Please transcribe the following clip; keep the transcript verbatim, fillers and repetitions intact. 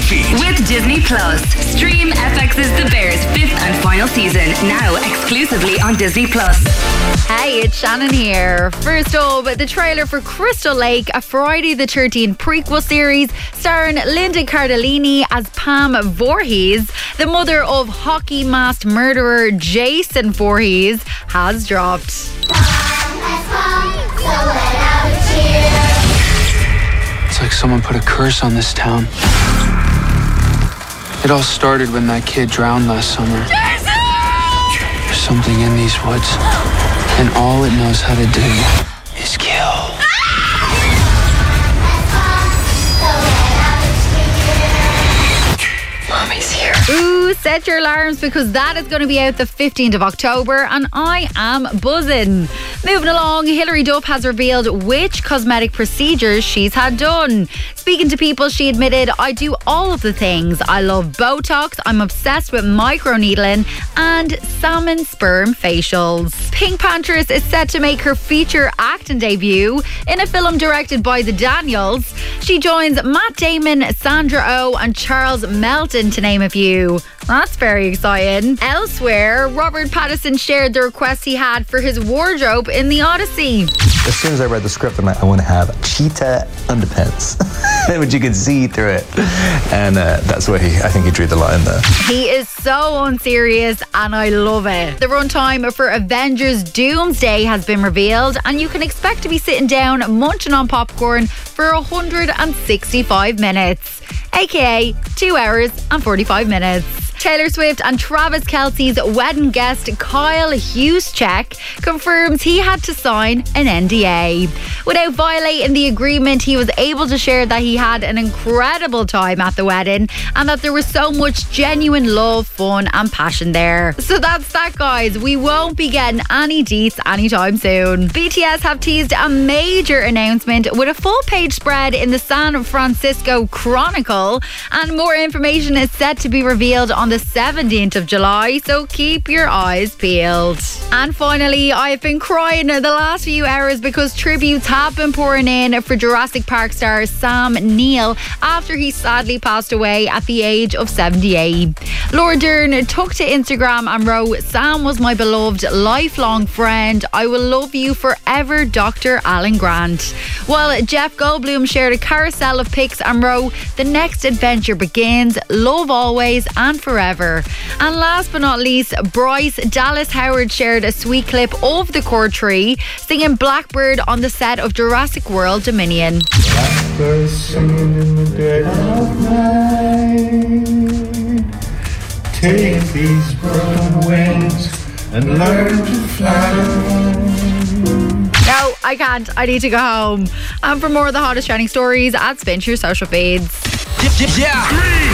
feed. With Disney Plus. Stream F X's The Bears fifth and final season, now exclusively on Disney Plus. Hey, it's Shannon here. First up, the trailer for Crystal Lake, a Friday the thirteenth prequel series starring Linda Cardellini as Pam Voorhees, the mother of hockey masked murderer Jason Voorhees, has dropped. It's like someone put a curse on this town. It all started when that kid drowned last summer. There's something in these woods, and all it knows how to do is kill. Mommy's here. Ooh, set your alarms because that is going to be out the fifteenth of October and I am buzzing. Moving along, Hilary Duff has revealed which cosmetic procedures she's had done. Speaking to People, she admitted, I do all of the things. I love Botox, I'm obsessed with microneedling and salmon sperm facials. Pink Panthers is set to make her feature acting debut in a film directed by the Daniels. She joins Matt Damon, Sandra Oh and Charles Melton to name a few. That's very exciting. Elsewhere, Robert Pattinson shared the request he had for his wardrobe in The Odyssey. As soon as I read the script, I'm like, I want to have cheetah underpants, which you can see through it. And uh, that's where he, I think he drew the line there. He is so unserious and I love it. The runtime for Avengers Doomsday has been revealed and you can expect to be sitting down munching on popcorn for one hundred sixty-five minutes, aka two hours and forty-five minutes. Taylor Swift and Travis Kelce's wedding guest Kyle Juszczyk confirms he had to sign an N D A. Without violating the agreement, he was able to share that he had an incredible time at the wedding and that there was so much genuine love, fun and passion there. So that's that, guys. We won't be getting any deets anytime soon. B T S have teased a major announcement with a full page spread in the San Francisco Chronicle, and more information is set to be revealed on the seventeenth of July, so keep your eyes peeled. And finally, I've been crying the last few hours because tributes have been pouring in for Jurassic Park star Sam Neill after he sadly passed away at the age of seventy-eight. Laura Dern took to Instagram and wrote, Sam was my beloved lifelong friend. I will love you forever, Doctor Alan Grant. While Jeff Goldblum shared a carousel of pics and wrote, the next adventure begins, love always and forever. And last but not least, Bryce Dallas Howard shared a sweet clip of the cord tree singing Blackbird on the set of Jurassic World Dominion. Blackbird singing in the dead of night. Take these broken wings and learn to fly. No, I can't. I need to go home. And for more of the hottest trending stories, add spin to your social feeds. Yeah. yeah.